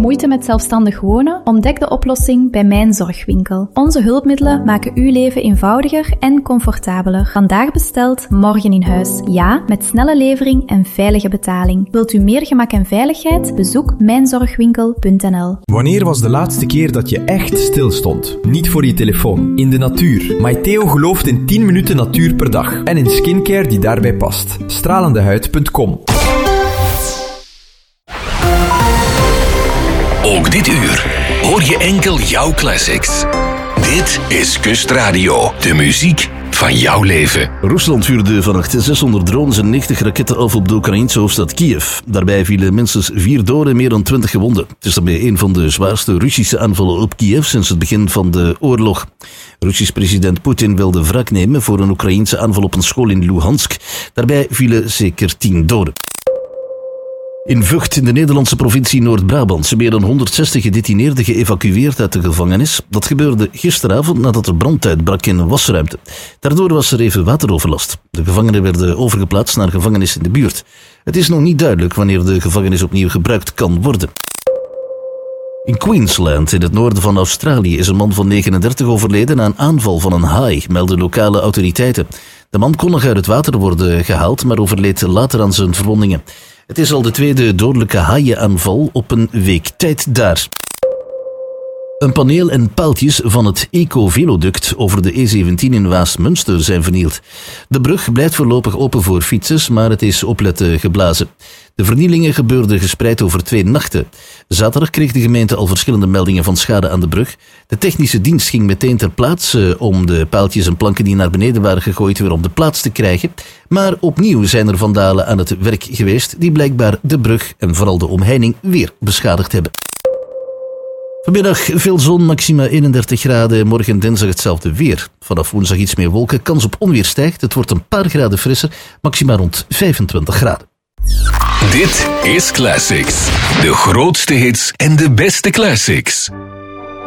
moeite met zelfstandig wonen? Ontdek de oplossing bij Mijn Zorgwinkel. Onze hulpmiddelen maken uw leven eenvoudiger en comfortabeler. Vandaag besteld, morgen in huis. Ja, met snelle levering en veilige betaling. Wilt u meer gemak en veiligheid? Bezoek mijnzorgwinkel.nl. Wanneer was de laatste keer dat je echt stilstond? Niet voor je telefoon, in de natuur. Maiteo gelooft in 10 minuten natuur per dag. En in skincare die daarbij past. Stralendehuid.com. Ook dit uur hoor je enkel jouw classics. Dit is Kustradio, de muziek van jouw leven. Rusland vuurde vannacht 600 drones en 90 raketten af op de Oekraïnse hoofdstad Kiev. Daarbij vielen minstens 4 doden en meer dan 20 gewonden. Het is daarmee een van de zwaarste Russische aanvallen op Kiev sinds het begin van de oorlog. Russisch president Poetin wilde wraak nemen voor een Oekraïense aanval op een school in Luhansk. Daarbij vielen zeker 10 doden. In Vught, in de Nederlandse provincie Noord-Brabant, zijn meer dan 160 gedetineerden geëvacueerd uit de gevangenis. Dat gebeurde gisteravond nadat er brand uitbrak in een wasruimte. Daardoor was er even wateroverlast. De gevangenen werden overgeplaatst naar gevangenis in de buurt. Het is nog niet duidelijk wanneer de gevangenis opnieuw gebruikt kan worden. In Queensland, in het noorden van Australië, is een man van 39 overleden na een aanval van een haai, melden lokale autoriteiten. De man kon nog uit het water worden gehaald, maar overleed later aan zijn verwondingen. Het is al de tweede dodelijke haaienaanval op een week tijd daar. Een paneel en paaltjes van het Eco-Veloduct over de E17 in Waasmunster zijn vernield. De brug blijft voorlopig open voor fietsers, maar het is opletten geblazen. De vernielingen gebeurden gespreid over 2 nachten. Zaterdag kreeg de gemeente al verschillende meldingen van schade aan de brug. De technische dienst ging meteen ter plaatse om de paaltjes en planken die naar beneden waren gegooid weer op de plaats te krijgen. Maar opnieuw zijn er vandalen aan het werk geweest die blijkbaar de brug en vooral de omheining weer beschadigd hebben. Vanmiddag veel zon, maxima 31 graden. Morgen dinsdag hetzelfde weer. Vanaf woensdag iets meer wolken, kans op onweer stijgt. Het wordt een paar graden frisser, maxima rond 25 graden. Dit is Classics. De grootste hits en de beste classics.